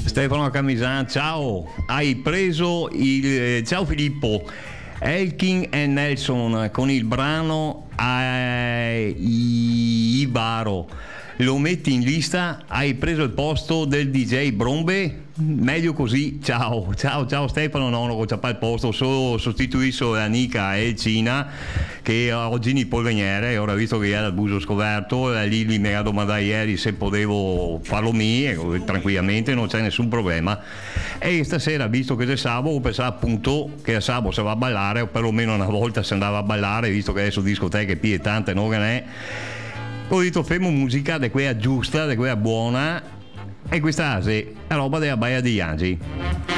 Stefano Camisan, ciao, hai preso il ciao Filippo, Elkin e Nelson con il brano Ibaro, lo metti in lista, hai preso il posto del DJ Brombe? Meglio così, ciao Stefano, no, non c'è pas il posto, solo sostituisco Anica e Cina che oggi non può venire, ora visto che era il buso scoperto, Lili mi ha domandato ieri se potevo farlo mio, tranquillamente, non c'è nessun problema. E stasera, visto che è sabato, pensavo appunto che a sabato si va a ballare, o perlomeno una volta si andava a ballare, visto che adesso discoteche più e tante non ne è. Ho detto fermo musica, di quella giusta, di quella buona, e questa è la roba della Baia degli Angi.